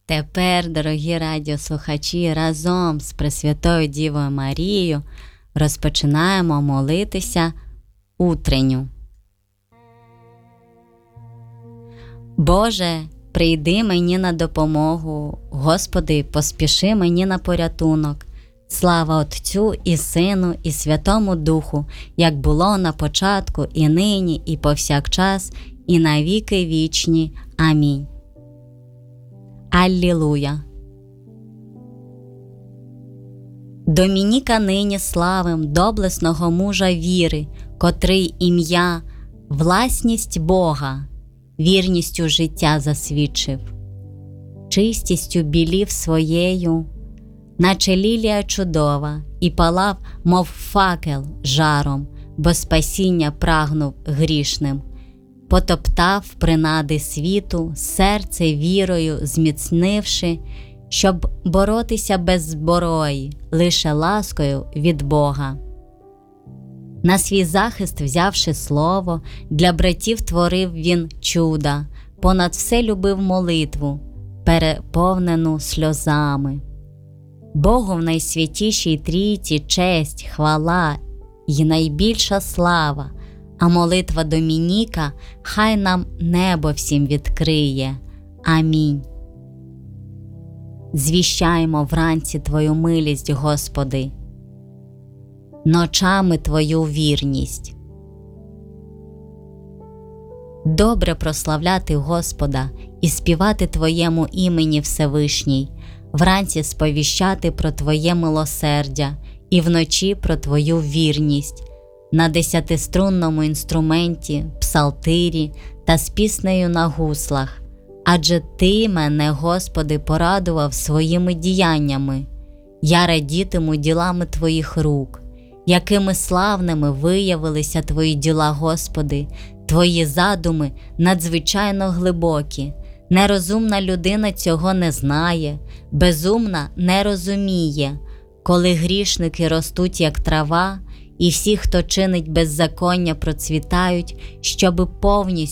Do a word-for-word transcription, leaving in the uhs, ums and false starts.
Тепер, дорогі радіослухачі, разом з Пресвятою Дівою Марією розпочинаємо молитися утренню. Боже, прийди мені на допомогу, Господи, поспіши мені на порятунок. Слава Отцю і Сину і Святому Духу, як було на початку, і нині, і повсякчас, і на віки вічні. Амінь. Аллілуя! Домініка нині славим доблесного мужа віри, котрий ім'я, власність Бога, вірністю життя засвідчив, чистістю білів своєю, наче лілія чудова, і палав, мов факел, жаром, бо спасіння прагнув грішним. Потоптав принади світу, серце вірою зміцнивши, щоб боротися без зброї, лише ласкою від Бога. На свій захист взявши слово, для братів творив він чуда, понад все любив молитву, переповнену сльозами. Богу в найсвятішій трійці честь, хвала й найбільша слава, а молитва Домініка хай нам небо всім відкриє. Амінь. Звіщаємо вранці Твою милість, Господи, ночами Твою вірність. Добре прославляти Господа і співати Твоєму імені Всевишній, вранці сповіщати про Твоє милосердя і вночі про Твою вірність, на десятиструнному інструменті, псалтирі та з піснею на гуслах. Адже Ти мене, Господи, порадував своїми діяннями. Я радітиму ділами Твоїх рук. Якими славними виявилися Твої діла, Господи, Твої задуми надзвичайно глибокі. Нерозумна людина цього не знає, безумна не розуміє. Коли грішники ростуть, як трава, і всі, хто чинить беззаконня, процвітають, щоби повністю